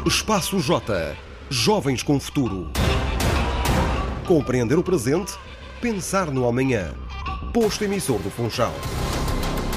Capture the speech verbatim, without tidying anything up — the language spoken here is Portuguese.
Espaço J. Jovens com futuro. Compreender o presente, pensar no amanhã. Posto emissor do Funchal.